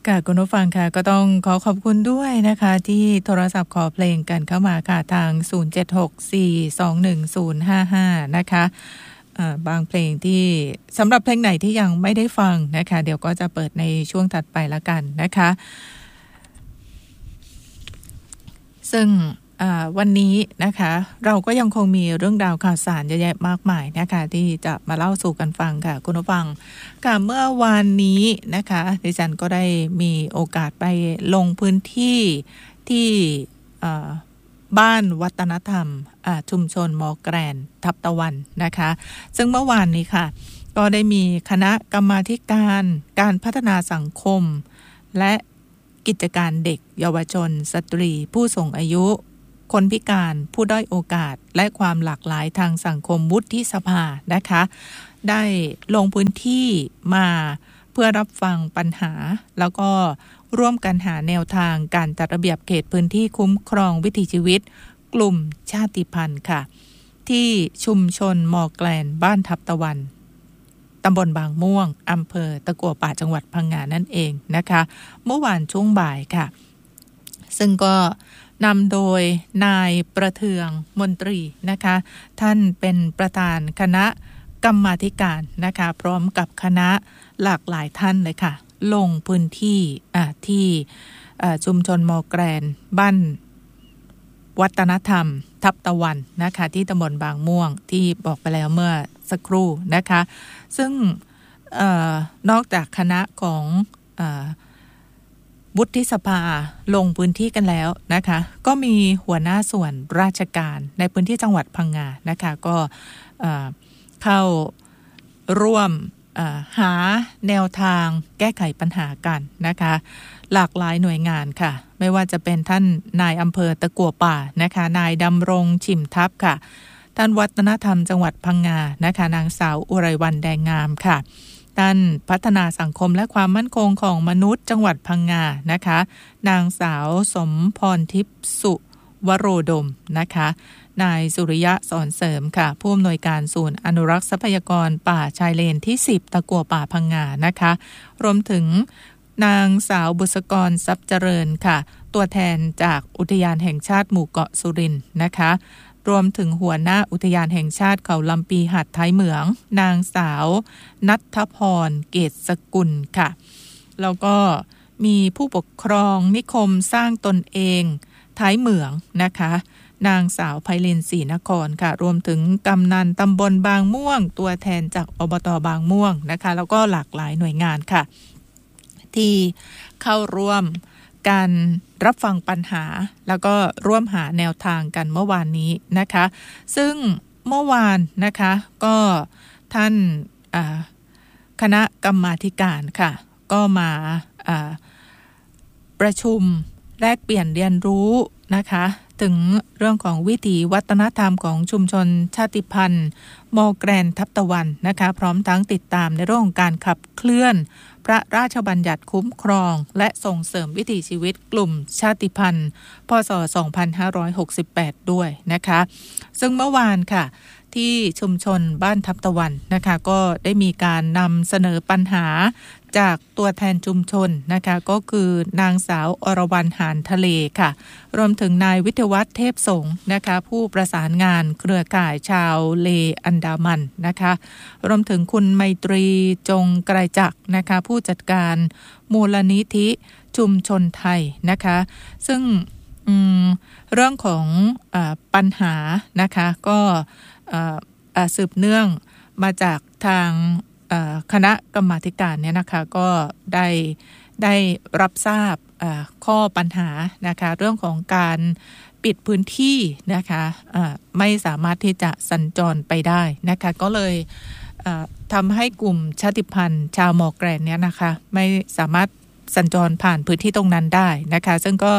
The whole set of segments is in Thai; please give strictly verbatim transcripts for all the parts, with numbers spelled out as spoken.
ค่ะคุณผู้ฟังค่ะก็ต้องขอขอบคุณด้วยนะคะที่โทรศัพท์ขอเพลงกันเข้ามาค่ะทางศูนย์ เจ็ด หก สี่ สอง หนึ่ง ศูนย์ ห้า ห้านะคะอ่าบางเพลงที่สำหรับเพลงไหนที่ยังไม่ได้ฟังนะคะเดี๋ยวก็จะเปิดในช่วงถัดไปละกันนะคะซึ่งวันนี้นะคะเราก็ยังคงมีเรื่องราวข่าวสารเยอะแยะมากมายนะคะที่จะมาเล่าสู่กันฟังค่ะคุณผู้ฟังค่ะเมื่อวานนี้นะคะดิฉันก็ได้มีโอกาสไปลงพื้นที่ที่บ้านวัฒนธรรมชุมชนมอแกรนทับตะวันนะคะซึ่งเมื่อวานนี้ค่ะก็ได้มีคณะกรรมาธิการการพัฒนาสังคมและกิจการเด็กเยาวชนสตรีผู้สูงอายุคนพิการผู้ด้อยโอกาสและความหลากหลายทางสังคมวุฒิสภานะคะได้ลงพื้นที่มาเพื่อรับฟังปัญหาแล้วก็ร่วมกันหาแนวทางการจัดระเบียบเขตพื้นที่คุ้มครองวิถีชีวิตกลุ่มชาติพันธุ์ค่ะที่ชุมชนมอแกลนบ้านทับตะวันตำบลบางม่วงอำเภอตะกั่วป่าจังหวัดพังงานั่นเองนะคะเมื่อวานช่วงบ่ายค่ะซึ่งก็นำโดยนายประเทืองมนตรีนะคะท่านเป็นประธานคณะกรรมาธิการนะคะพร้อมกับคณะหลากหลายท่านเลยค่ะลงพื้นที่ที่ชุมชนมอแกรนบ้านวัฒนธรรมทับตะวันนะคะที่ตำบลบางม่วงที่บอกไปแล้วเมื่อสักครู่นะคะซึ่งเอ่อนอกจากคณะของเอ่อวุฒิสภาลงพื้นที่กันแล้วนะคะก็มีหัวหน้าส่วนราชการในพื้นที่จังหวัดพังงานะคะก็เข้าร่วมหาแนวทางแก้ไขปัญหากันนะคะหลากหลายหน่วยงานค่ะไม่ว่าจะเป็นท่านนายอำเภอตะกั่วป่านะคะนายดำรงฉิมทัพค่ะท่านวัฒนธรรมจังหวัดพังงานะคะนางสาวอุไรวรรณแดงงามค่ะด้านพัฒนาสังคมและความมั่นคงของมนุษย์จังหวัดพังงานะคะนางสาวสมพรทิพย์สุวโรดมนะคะนายสุริยะสอนเสริมค่ะผู้อำนวยการศูนย์อนุรักษ์ทรัพยากรป่าชายเลนที่สิบตะกั่วป่าพังงานะคะรวมถึงนางสาวบุษกรทรัพย์เจริญค่ะตัวแทนจากอุทยานแห่งชาติหมู่เกาะสุรินทร์นะคะรวมถึงหัวหน้าอุทยานแห่งชาติเขาลำปีหาดท้ายเหมืองนางสาวณัฐพรเกตสกุลค่ะแล้วก็มีผู้ปกครองนิคมสร้างตนเองท้ายเหมืองนะคะนางสาวไพลินศรีนครค่ะรวมถึงกำนันตำบลบางม่วงตัวแทนจากอบต.บางม่วงนะคะแล้วก็หลากหลายหน่วยงานค่ะที่เข้าร่วมการรับฟังปัญหาแล้วก็ร่วมหาแนวทางกันเมื่อวานนี้นะคะซึ่งเมื่อวานนะคะก็ท่านคณะกรรมาธิการค่ะก็มาประชุมแลกเปลี่ยนเรียนรู้นะคะถึงเรื่องของวิถีวัฒนธรรมของชุมชนชาติพันธุ์มอแกรนทับตะวันนะคะพร้อมทั้งติดตามในเรื่องของการขับเคลื่อนพระราชบัญญัติคุ้มครองและส่งเสริมวิถีชีวิตกลุ่มชาติพันธุ์พ.ศ. สองพันห้าร้อยหกสิบแปดด้วยนะคะซึ่งเมื่อวานค่ะที่ชุมชนบ้านทับตะวันนะคะก็ได้มีการนำเสนอปัญหาจากตัวแทนชุมชนนะคะก็คือนางสาวอรวรรณหานทะเลค่ะรวมถึงนายวิทยวัฒน์เทพสงฆ์นะคะผู้ประสานงานเครือข่ายชาวเลอันดามันนะคะรวมถึงคุณไมตรีจงไกรจักรนะคะผู้จัดการมูลนิธิชุมชนไทยนะคะซึ่งเรื่องของอ่าปัญหานะคะก็สืบเนื่องมาจากทางคณะกรรมาธิการเนี่ยนะคะก็ได้ได้รับทราบข้อปัญหานะคะเรื่องของการปิดพื้นที่นะคะไม่สามารถที่จะสัญจรไปได้นะคะก็เลยทำให้กลุ่มชาติพันธุ์ชาวมอแกรนเนี่ยนะคะไม่สามารถสัญจรผ่านพื้นที่ตรงนั้นได้นะคะซึ่งก็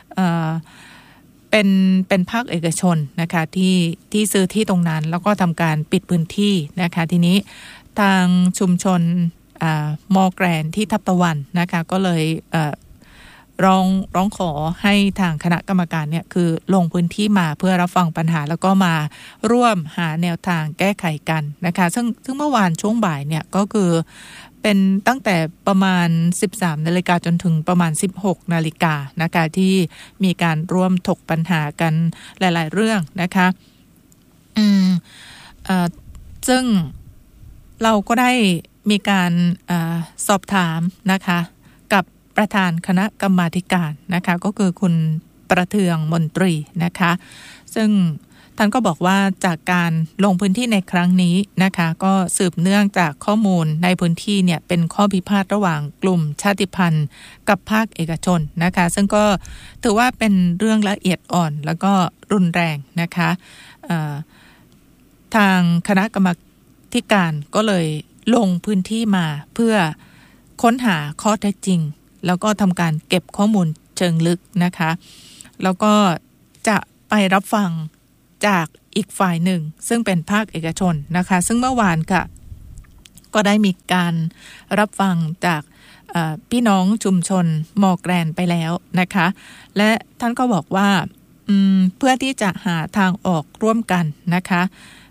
เป็นเป็นภาคเอกชนนะคะที่ที่ซื้อที่ตรงนั้นแล้วก็ทำการปิดพื้นที่นะคะทีนี้ทางชุมชนมอแกรนที่ทับตะวันนะคะก็เลยร้องร้องขอให้ทางคณะกรรมการเนี่ยคือลงพื้นที่มาเพื่อรับฟังปัญหาแล้วก็มาร่วมหาแนวทางแก้ไขกันนะคะซึ่งซึ่งเมื่อวานช่วงบ่ายเนี่ยก็คือเป็นตั้งแต่ประมาณ สิบสามนาฬิกาจนถึงประมาณ สิบหกนาฬิกานะคะที่มีการร่วมถกปัญหากันหลายๆเรื่องนะคะอืมเอ่อซึ่งเราก็ได้มีการเอ่อสอบถามนะคะกับประธานคณะกรรมาธิการนะคะก็คือคุณประเทืองมนตรีนะคะซึ่งท่านก็บอกว่าจากการลงพื้นที่ในครั้งนี้นะคะก็สืบเนื่องจากข้อมูลในพื้นที่เนี่ยเป็นข้อพิพาทระหว่างกลุ่มชาติพันธุ์กับภาคเอกชนนะคะซึ่งก็ถือว่าเป็นเรื่องละเอียดอ่อนแล้วก็รุนแรงนะคะทางคณะกรรมาธิการก็เลยลงพื้นที่มาเพื่อค้นหาข้อเท็จจริงแล้วก็ทำการเก็บข้อมูลเชิงลึกนะคะแล้วก็จะไปรับฟังจากอีกฝ่ายหนึ่งซึ่งเป็นภาคเอกชนนะคะซึ่งเมื่อวานค่ะก็ได้มีการรับฟังจากพี่น้องชุมชนมอแกรนไปแล้วนะคะและท่านก็บอกว่าเพื่อที่จะหาทางออกร่วมกันนะคะ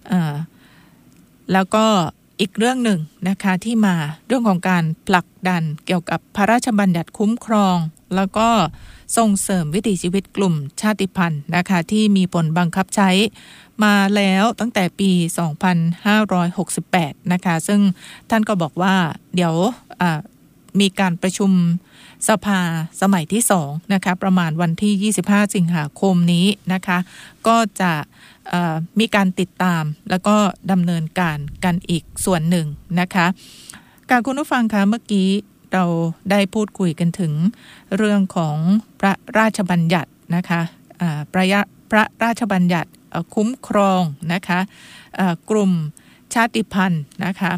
แล้วก็อีกเรื่องหนึ่งนะคะที่มาเรื่องของการผลักดันเกี่ยวกับพระราชบัญญัติคุ้มครองแล้วก็ส่งเสริมวิถีชีวิตกลุ่มชาติพันธุ์นะคะที่มีผลบังคับใช้มาแล้วตั้งแต่ปี สองพันห้าร้อยหกสิบแปด นะคะซึ่งท่านก็บอกว่าเดี๋ยวมีการประชุมสภาสมัยที่สองนะคะประมาณวันที่ยี่สิบห้าสิงหาคมนี้นะคะก็จะมีการติดตามแล้วก็ดำเนินการกันอีกส่วนหนึ่งนะคะการคุณผู้ฟังคะเมื่อกี้เราได้พูดคุยกันถึงเรื่องของพระราชบัญญัตินะคะพระพระราชบัญญัติคุ้มครองนะคะกลุ่มชาติพันธุ์นะคะ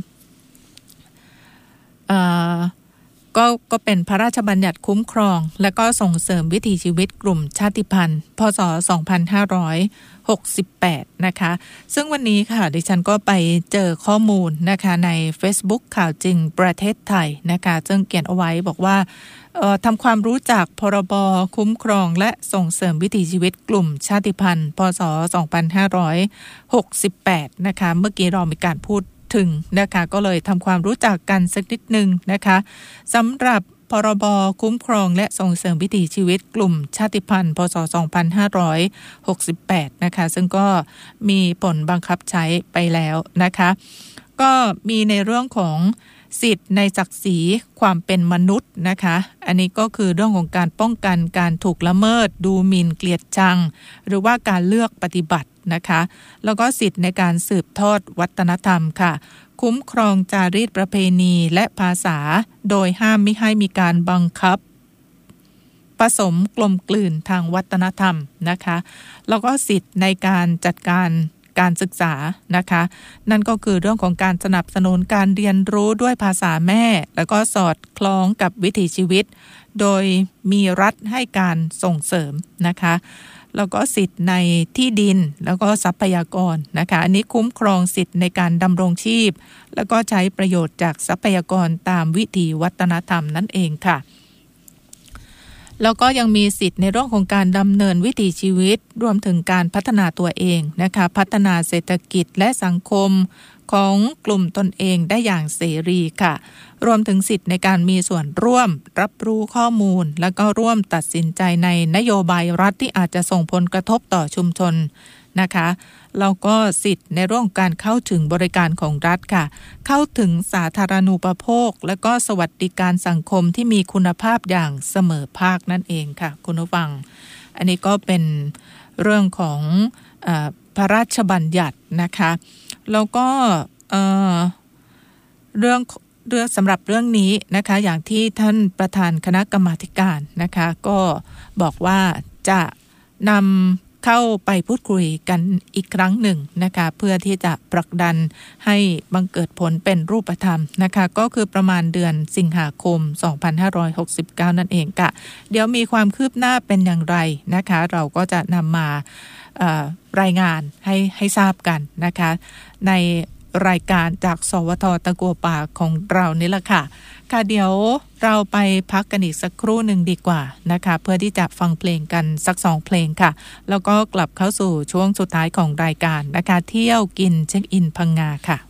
ก็ก็เป็นพระราชบัญญัติคุ้มครองและก็ส่งเสริมวิถีชีวิตกลุ่มชาติพันธุ์พ.ศ. สองพันห้าร้อยหกสิบแปดนะคะซึ่งวันนี้ค่ะดิฉันก็ไปเจอข้อมูลนะคะใน Facebook ข่าวจริงประเทศไทยนะคะซึ่งเขียนเอาไว้บอกว่าทำความรู้จักพรบคุ้มครองและส่งเสริมวิถีชีวิตกลุ่มชาติพันธุ์พ.ศ. สองพันห้าร้อยหกสิบแปดนะคะเมื่อกี้เรามีการพูดถึงนะคะก็เลยทำความรู้จักกันสักนิดนึงนะคะสำหรับพรบคุ้มครองและส่งเสริมวิถีชีวิตกลุ่มชาติพันธุ์พ.ศ. สองพันห้าร้อยหกสิบแปดนะคะซึ่งก็มีผลบังคับใช้ไปแล้วนะคะก็มีในเรื่องของสิทธิ์ในศักดิ์ศรีความเป็นมนุษย์นะคะอันนี้ก็คือเรื่องของการป้องกันการถูกละเมิดดูหมิ่นเกลียดชังหรือว่าการเลือกปฏิบัตินะคะแล้วก็สิทธิ์ในการสืบทอดวัฒนธรรมค่ะคุ้มครองจารีตประเพณีและภาษาโดยห้ามไม่ให้มีการบังคับผสมกลมกลืนทางวัฒนธรรมนะคะแล้วก็สิทธิ์ในการจัดการการศึกษานะคะนั่นก็คือเรื่องของการสนับสนุนการเรียนรู้ด้วยภาษาแม่แล้วก็สอดคล้องกับวิถีชีวิตโดยมีรัฐให้การส่งเสริมนะคะแล้วก็สิทธิ์ในที่ดินแล้วก็ทรัพยากรนะคะอันนี้คุ้มครองสิทธิ์ในการดำรงชีพแล้วก็ใช้ประโยชน์จากทรัพยากรตามวิถีวัฒนธรรมนั่นเองค่ะแล้วก็ยังมีสิทธิ์ในเรื่องของการดำเนินวิถีชีวิตรวมถึงการพัฒนาตัวเองนะคะพัฒนาเศรษฐกิจและสังคมของกลุ่มตนเองได้อย่างเสรีค่ะรวมถึงสิทธิ์ในการมีส่วนร่วมรับรู้ข้อมูลแล้วก็ร่วมตัดสินใจในนโยบายรัฐที่อาจจะส่งผลกระทบต่อชุมชนนะคะแล้วก็สิทธิ์ในเรื่องการเข้าถึงบริการของรัฐค่ะเข้าถึงสาธารณูปโภคและก็สวัสดิการสังคมที่มีคุณภาพอย่างเสมอภาคนั่นเองค่ะคุณผู้ฟังอันนี้ก็เป็นเรื่องของเอ่อพระราชบัญญัตินะคะแล้วก็เอ่อเรื่องเรื่องสำหรับเรื่องนี้นะคะอย่างที่ท่านประธานคณะกรรมาธิการนะคะก็บอกว่าจะนำเข้าไปพูดคุยกันอีกครั้งหนึ่งนะคะเพื่อที่จะผลักดันให้บังเกิดผลเป็นรูปธรรมนะคะก็คือประมาณเดือนสิงหาคมสองพันห้าร้อยหกสิบเก้านั่นเองค่ะเดี๋ยวมีความคืบหน้าเป็นอย่างไรนะคะเราก็จะนำมารายงานให้ให้ทราบกันนะคะในรายการจากสวทตะกัวป่าของเรานี่แหละค่ะค่ะเดี๋ยวเราไปพักกันอีกสักครู่หนึ่งดีกว่านะคะเพื่อที่จะฟังเพลงกันสักสองเพลงค่ะแล้วก็กลับเข้าสู่ช่วงสุดท้ายของรายการนะคะเที่ยวกินเช็คอินพังงาค่ะ